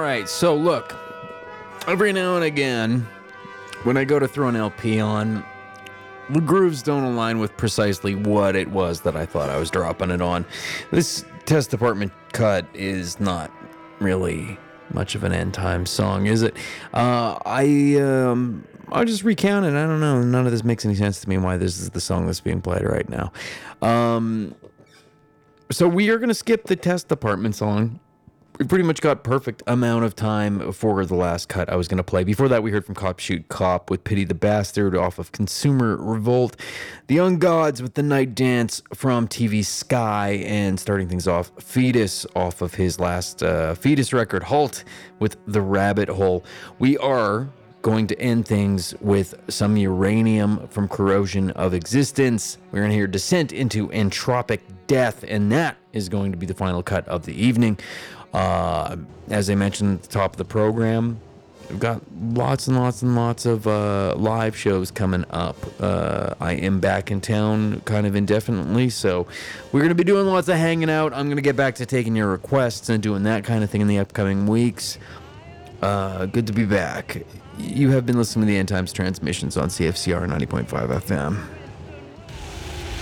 right, so look, every now and again, when I go to throw an LP on, the grooves don't align with precisely what it was that I thought I was dropping it on. This Test Department cut is not really much of an end time song, is it? I'll just recount it. I don't know. None of this makes any sense to me why this is the song that's being played right now. So we are going to skip the Test Department song. We pretty much got perfect amount of time for the last cut I was going to play. Before that, we heard from Cop Shoot Cop with Pity the Bastard off of Consumer Revolt. The Young Gods with The Night Dance from TV Sky. And starting things off, Fetus off of his last Fetus record, Halt, with The Rabbit Hole. We are going to end things with some Uranium from Corrosion of Existence. We're going to hear Descent into Entropic Death, and that is going to be the final cut of the evening. As I mentioned at the top of the program, we've got lots and lots and lots of live shows coming up. I am back in town kind of indefinitely, so we're going to be doing lots of hanging out. I'm going to get back to taking your requests and doing that kind of thing in the upcoming weeks. Good to be back. You have been listening to the End Times transmissions on CFCR 90.5 FM.